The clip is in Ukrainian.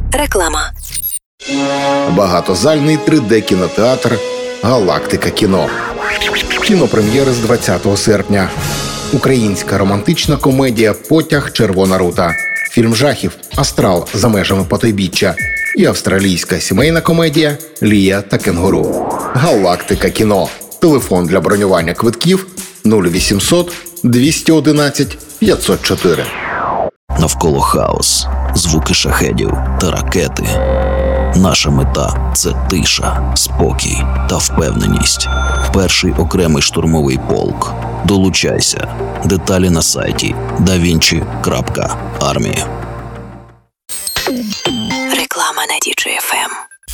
Реклама. Багатозальний 3D-кінотеатр «Галактика кіно». Кінопрем'єри з 20 серпня. Українська романтична комедія «Потяг. Червона рута». Фільм жахів «Астрал. За межами потойбіччя». І австралійська сімейна комедія «Лія та кенгуру». «Галактика кіно». Телефон для бронювання квитків 0800 211 504. Навколо хаос, звуки шахедів та ракети. Наша мета – це тиша, спокій та впевненість. Перший окремий штурмовий полк. Долучайся. Деталі на сайті davinci.army.